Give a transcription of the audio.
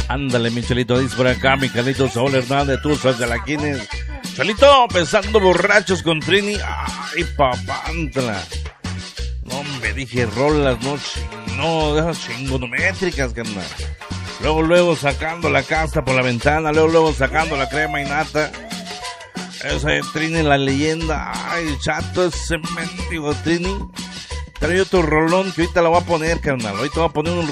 Ándale, mi Chelito, dice por acá, mi Carlito Saúl Hernández, tú sos de la Quines. Chelito, pensando borrachos con Trini. Ay, papantla. No, me dije rolas, no, de esas chingonométricas, carnal. Luego sacando la casta por la ventana, luego sacando la crema y nata. Esa de Trini, la leyenda. Ay, chato, ese mendigo Trini. Trae otro rolón que ahorita lo voy a poner, carnal. Ahorita voy a poner un